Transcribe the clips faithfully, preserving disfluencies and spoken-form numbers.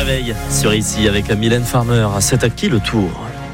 réveil sur ici avec Mylène Farmer. C'est à qui le tour?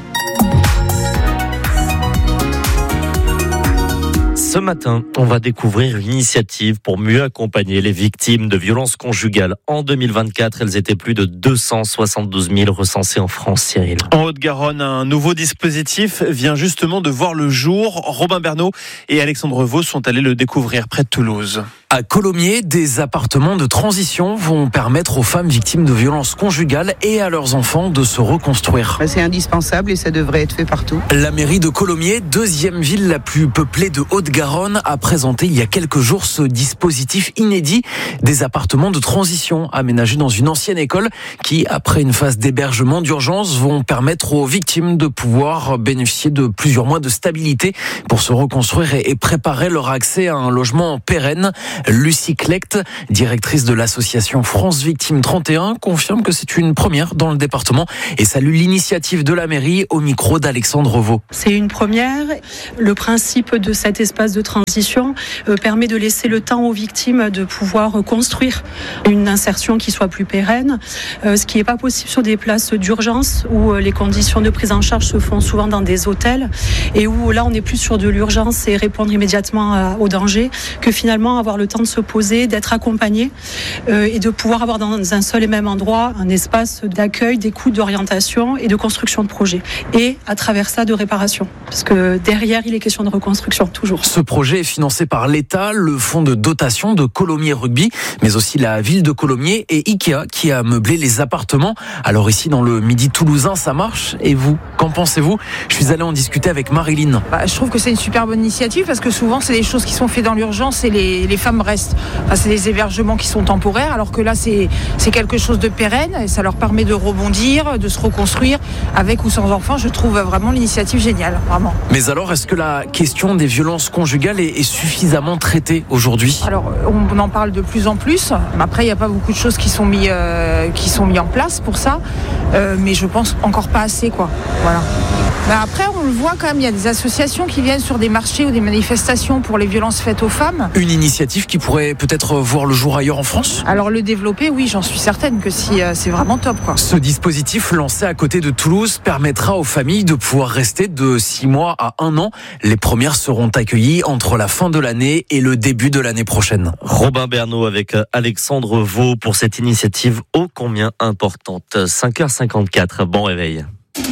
Ce matin, on va découvrir une initiative pour mieux accompagner les victimes de violences conjugales. En deux mille vingt-quatre, elles étaient plus de deux cent soixante-douze mille recensées en France, Cyril. En Haute-Garonne, un nouveau dispositif vient justement de voir le jour. Robin Bernot et Alexandre Vaux sont allés le découvrir près de Toulouse. À Colomiers, des appartements de transition vont permettre aux femmes victimes de violences conjugales et à leurs enfants de se reconstruire. C'est indispensable et ça devrait être fait partout. La mairie de Colomiers, deuxième ville la plus peuplée de Haute-Garonne, a présenté il y a quelques jours ce dispositif inédit des appartements de transition aménagés dans une ancienne école qui, après une phase d'hébergement d'urgence, vont permettre aux victimes de pouvoir bénéficier de plusieurs mois de stabilité pour se reconstruire et préparer leur accès à un logement pérenne. Lucie Clecht, directrice de l'association France Victimes trente et un, confirme que c'est une première dans le département et salue l'initiative de la mairie au micro d'Alexandre Vaux. C'est une première. Le principe de cet espace de transition euh, permet de laisser le temps aux victimes de pouvoir construire une insertion qui soit plus pérenne, euh, ce qui n'est pas possible sur des places d'urgence où euh, les conditions de prise en charge se font souvent dans des hôtels et où là on est plus sur de l'urgence et répondre immédiatement à, au danger que finalement avoir le temps de se poser, d'être accompagné euh, et de pouvoir avoir dans un seul et même endroit un espace d'accueil, d'écoute, d'orientation et de construction de projet. Et à travers ça, de réparation. Parce que derrière, il est question de reconstruction, toujours. Ce projet est financé par l'État, le fonds de dotation de Colomiers Rugby, mais aussi la ville de Colomiers et Ikea qui a meublé les appartements. Alors ici, dans le Midi toulousain, ça marche. Et vous, qu'en pensez-vous? Je suis allé en discuter avec Marilyn. Bah, je trouve que c'est une super bonne initiative parce que souvent, c'est des choses qui sont faites dans l'urgence et les, les femmes restent. Enfin, c'est des hébergements qui sont temporaires, alors que là, c'est, c'est quelque chose de pérenne et ça leur permet de rebondir, de se reconstruire avec ou sans enfants. Je trouve vraiment l'initiative géniale, vraiment. Mais alors, est-ce que la question des violences conjugales est, est suffisamment traitée aujourd'hui? Alors, on en parle de plus en plus. Après, il n'y a pas beaucoup de choses qui sont mis, euh, qui sont mis en place pour ça, euh, mais je pense encore pas assez, quoi. Voilà. Ben après, on le voit quand même, il y a des associations qui viennent sur des marchés ou des manifestations pour les violences faites aux femmes. Une initiative qui pourrait peut-être voir le jour ailleurs en France? Alors le développer, oui, j'en suis certaine que si, euh, c'est vraiment top, quoi. Ce dispositif lancé à côté de Toulouse permettra aux familles de pouvoir rester de six mois à un an. Les premières seront accueillies entre la fin de l'année et le début de l'année prochaine. Robin Bernot avec Alexandre Vaux pour cette initiative ô combien importante. cinq heures cinquante-quatre, bon réveil.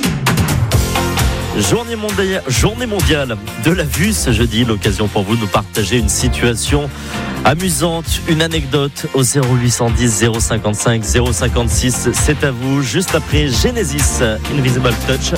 Journée mondiale, journée mondiale de la vue ce jeudi, l'occasion pour vous de partager une situation amusante, une anecdote au zéro huit cent dix zéro cinquante-cinq zéro cinquante-six. C'est à vous, juste après Genesis, Invisible Touch.